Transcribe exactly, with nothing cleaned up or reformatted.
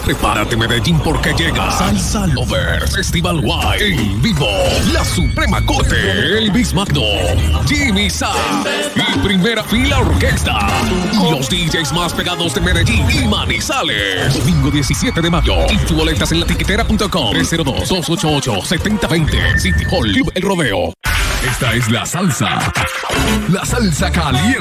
Prepárate, Medellín, porque llega Salsa Lovers Festival Wide en vivo. La Suprema Corte, Elvis Magno, Jimmy Sa y Primera Fila Orquesta. Y los D Js más pegados de Medellín y Manizales. Domingo diecisiete de mayo. Y tu boletas en la tiquetera punto com. tres cero dos, dos ocho ocho, siete cero dos cero. City Hall Club El Rodeo. Esta es la salsa. La salsa caliente.